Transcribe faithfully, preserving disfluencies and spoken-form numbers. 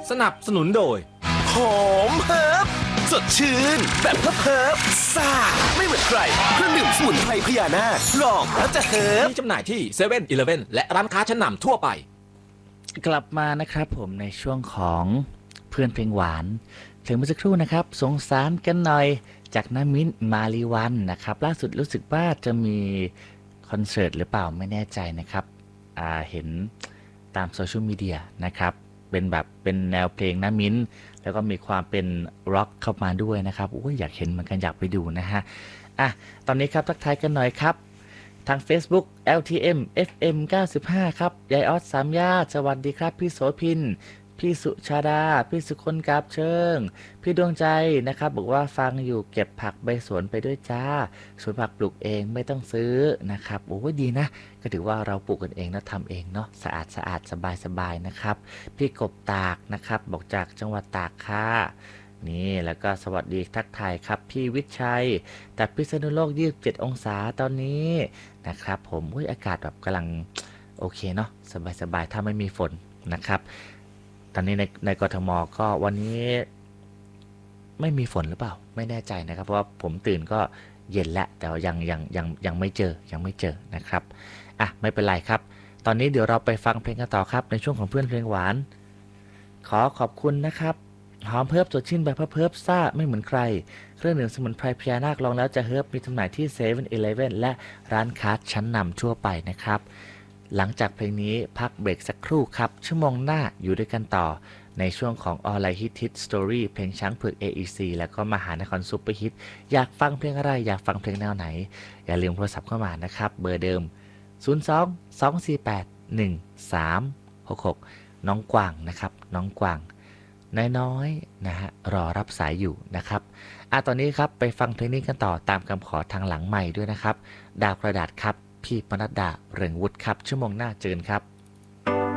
สนับสนุนโดยหอมเฮิร์บสดชื่นแบบเฮิร์บซ่าไม่เหมือนใครเครื่องดื่มสมุนไพรพญานาคลองแล้วจะเฮิร์บมีจำหน่ายที่เซเว่นอีเลฟเว่นและร้านค้าชั้นนำทั่วไปกลับมานะครับผมในช่วงของเพื่อนเพลงหวานเพลงเมื่อสักครู่นะครับสงสารกันหน่อยจากน้ำมิ้นมาลีวันนะครับล่าสุดรู้สึกว่าจะมีคอนเสิร์ตหรือเปล่าไม่แน่ใจนะครับอ่าเห็นตามโซเชียลมีเดียนะครับเป็นแบบเป็นแนวเพลงน้ำมิ้นแล้วก็มีความเป็นร็อกเข้ามาด้วยนะครับโอ้ยอยากเห็นเหมือนกันอยากไปดูนะฮะอ่ะตอนนี้ครับทักทายกันหน่อยครับทาง Facebook แอล ที เอ็ม เอฟ เอ็ม เก้าสิบห้า ครับยายออสสามญาติสวัสดีครับพี่โสพินพี่สุชาดาพี่สุคนกาบเชิงพี่ดวงใจนะครับบอกว่าฟังอยู่เก็บผักใบสวนไปด้วยจ้าสวนผักปลูกเองไม่ต้องซื้อนะครับโอ้ยดีนะก็ถือว่าเราปลูกกันเองนะทำเองเนาะสะอาดสะอาดสบายสบายนะครับพี่กบตากนะครับบอกจากจังหวัดตากค่ะนี่แล้วก็สวัสดีทักทายครับพี่วิชัยแต่พิษณุโลกยี่สิบเจ็ดองศาตอนนี้นะครับผมอุ้ยอากาศแบบกำลังโอเคเนาะสบายสบายถ้าไม่มีฝนนะครับตอนนี้ในในกทมก็วันนี้ไม่มีฝนหรือเปล่าไม่แน่ใจนะครับเพราะว่าผมตื่นก็เย็นแล้วแต่ยังยังยังยังไม่เจอยังไม่เจอนะครับอ่ะไม่เป็นไรครับตอนนี้เดี๋ยวเราไปฟังเพลงกันต่อครับในช่วงของเพื่อนเพลงหวานขอขอบคุณนะครับหอมเพิบสดชื่นแบบเพิบซ่าไม่เหมือนใครเครื่องดื่มสมุนไพรพญานาคลองแล้วจะเฮิบมีจำหน่ายที่เซเว่นอีเลฟเว่นและร้านค้าชั้นนำทั่วไปนะครับหลังจากเพลงนี้พักเบรกสักครู่ครับชั่วโมงหน้าอยู่ด้วยกันต่อในช่วงของออนไลน์ฮิตฮิตสตอรี่เพลงช้างเผือก เอ อี ซี แล้วก็มหานครซุปเปอร์ฮิตอยากฟังเพลงอะไรอยากฟังเพลงแนวไหนอย่าลืมโทรศัพท์เข้ามานะครับเบอร์เดิมศูนย์ สอง สอง สี่ แปด หนึ่ง สาม หก หกน้องกวางนะครับน้องกวางน้อยๆนะฮะรอรับสายอยู่นะครับอ่ะตอนนี้ครับไปฟังเพลงนี้กันต่อตามคำขอทางหลังใหม่ด้วยนะครับดาวกระดาษครับพี่ปนัดดาเริงวุฒิครับชั่วโมงหน้าเจอกันครับ